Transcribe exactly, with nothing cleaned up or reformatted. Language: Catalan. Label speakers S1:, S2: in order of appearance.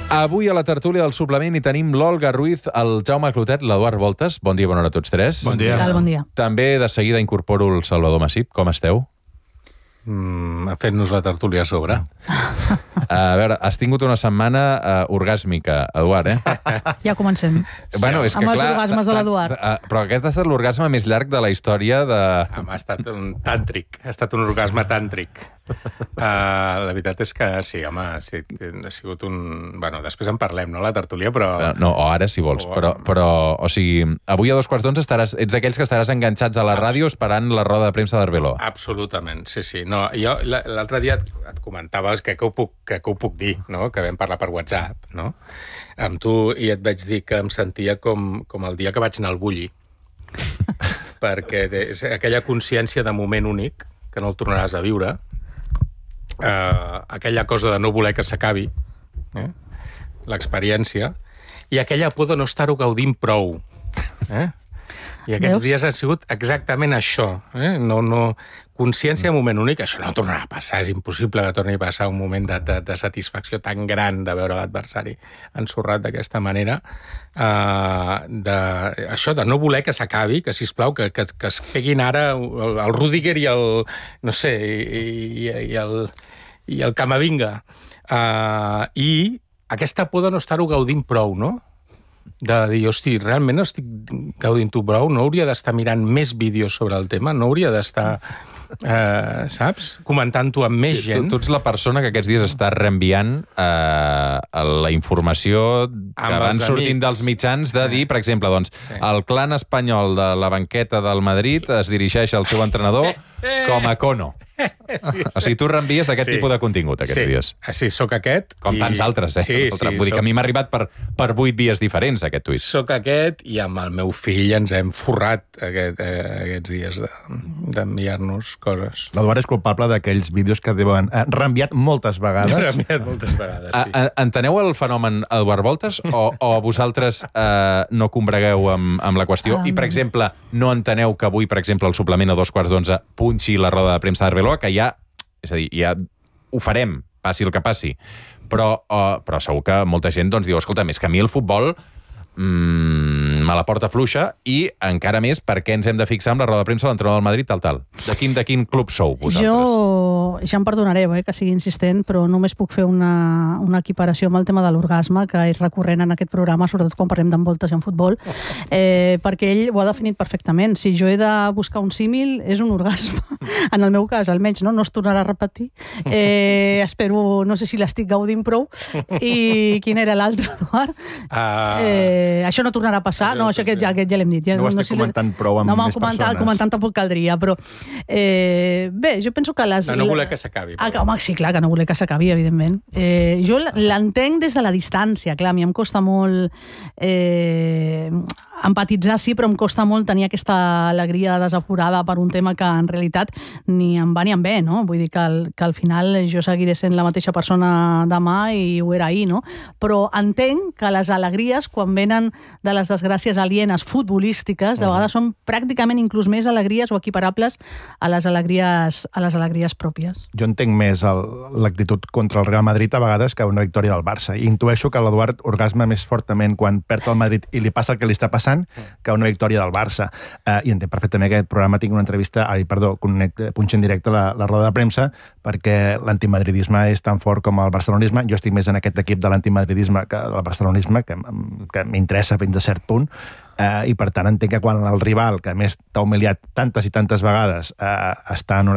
S1: Avui a la tertúlia del suplement hi tenim l'Olga Ruiz, el Jaume Clotet, l'Eduard Voltes. Bon dia, bona hora a tots tres.
S2: Bon dia.
S3: Tal, bon dia.
S1: També de seguida incorporo el Salvador Massip. Com esteu?
S2: Mm, Fent-nos la tertúlia a sobre.
S1: A veure, has tingut una setmana uh, orgàsmica, Eduard, eh?
S3: Ja comencem.
S1: Bueno, és que,
S3: Amb els
S1: clar,
S3: orgasmes de l'Eduard.
S1: uh, Però aquest ha estat l'orgasme més llarg de la història de...
S2: Ha estat un tàntric, ha estat un orgasme tàntric. Uh, la veritat és que sí, home, sí, ha sigut un... Bueno, després en parlem, no, la tertúlia, però...
S1: Uh, no, o ara, si vols,
S2: O-
S1: però, però, o sigui, avui a dos quarts d'onze estaràs, ets d'aquells que estaràs enganxats a la ràdio esperant la roda de premsa d'Arveló.
S2: Absolutament, sí, sí. No, jo la- l'altre dia et, et comentava que, que, ho puc, que, que ho puc dir, no? Que vam parlar per WhatsApp, no? Amb tu, i et vaig dir que em sentia com, com el dia que vaig anar al Bulli. Perquè és aquella consciència de moment únic, que no el tornaràs a viure, eh, aquella cosa de no voler que s'acabi, eh? L'experiència, i aquella por de no estar-ho gaudint prou. Eh? I aquests
S3: Veus?
S2: dies han sigut exactament això. Eh? No, no, consciència de moment únic, això no tornarà a passar, és impossible que torni a passar un moment de, de, de satisfacció tan gran de veure l'adversari ensorrat d'aquesta manera, uh, de, això de no voler que s'acabi, que sisplau, que, que, que es peguin ara el, el Rüdiger i el, no sé, i, i, i el, i el Camavinga. Uh, I aquesta por de no estar-ho gaudint prou, no? De dir, hosti, realment no estic gaudint-ho prou, no hauria d'estar mirant més vídeos sobre el tema, no hauria d'estar, eh, saps, comentant-ho amb més
S1: Tu,
S2: gent.
S1: tu ets la persona que aquests dies està reenviant eh, la informació que
S2: Amb
S1: van
S2: els
S1: sortint
S2: amics.
S1: dels mitjans de dir, per exemple, doncs,
S2: Sí.
S1: el clan espanyol de la banqueta del Madrid es dirigeix al seu entrenador com a cono.
S2: Sí,
S1: O sigui, tu reenvies aquest
S2: Sí.
S1: tipus de contingut aquests
S2: sí.
S1: dies.
S2: Sí, sóc aquest.
S1: Com
S2: i-
S1: tants altres, eh?
S2: Sí, sí,
S1: Vull dir que a mi m'ha arribat per, per vuit vies diferents, aquest tuit.
S2: Soc aquest i amb el meu fill ens hem forrat aquest, eh, aquests dies de- d'enviar-nos coses.
S4: L'Eduard és culpable d'aquells vídeos que deuen eh, reenviat moltes vegades.
S2: L'he enviat moltes vegades,
S1: A,
S2: sí.
S1: a, enteneu el fenomen Eduard Voltes o, o vosaltres eh, no combregueu amb, amb la qüestió? I, per exemple, no enteneu que avui, per exemple, el suplement a dos quarts d'onze punxi la roda de premsa d'Arveló, que ja, és a dir, ja ho farem, passi el que passi. Però, uh, però segur que molta gent doncs, diu, escolta, més que a mi el futbol mmm, me la porta fluixa i encara més per què ens hem de fixar amb la roda de premsa de l'entrenador del Madrid, tal, tal. De quin, de quin club sou, vosaltres?
S3: Jo, ja em perdonareu eh, que sigui insistent, però només puc fer una, una equiparació amb el tema de l'orgasme, que és recurrent en aquest programa, sobretot quan parlem d'envoltes i en futbol, eh, perquè ell ho ha definit perfectament. Si jo he de buscar un símil, és un orgasme. En el meu cas, almenys, no, no es tornarà a repetir. Eh, espero, no sé si l'estic gaudint prou. I quin era l'altre, Eduard?
S2: Ah,
S3: Eh, això no tornarà a passar?
S2: Això
S3: No,
S2: no
S3: això aquest ja,
S2: tornarà.
S3: aquest ja l'hem dit. Ja,
S4: No ho estic
S3: sé si-
S4: comentant prou amb
S3: no,
S4: més
S3: comentar,
S4: persones.
S3: comentant tampoc caldria, però eh, bé, jo penso que les...
S2: de no voler que s'acabi.
S3: Ah, que, home, sí, clar, que no voler que s'acabi, evidentment. Eh, jo l- l'entenc des de la distància, clar, a mi em costa molt eh, empatitzar, sí, però em costa molt tenir aquesta alegria desaforada per un tema que en realitat ni em va ni em ve, no? Vull dir que al, que al final jo seguiré sent la mateixa persona demà i ho era ahir, no? Però entenc que les alegries, quan venen de les desgràcies alienes futbolístiques, de vegades són pràcticament inclús més alegries o equiparables a les alegries, a les alegries pròpies.
S4: Jo entenc més el- l'actitud contra el Real Madrid a vegades que una victòria del Barça. I intueixo que l'Eduard orgasma més fortament quan perd el Madrid i li passa el que li està passant que una victòria del Barça. Eh, I entenc perfectament que aquest programa tinc una entrevista, ai, perdó, connecte, punxa en directe la, la roda de premsa, perquè l'antimadridisme és tan fort com el barcelonisme. Jo estic més en aquest equip de l'antimadridisme que del barcelonisme, que, que m'interessa fins a cert punt. Eh, I per tant entenc que quan el rival, que a més t'ha humiliat tantes i tantes vegades, eh, està en una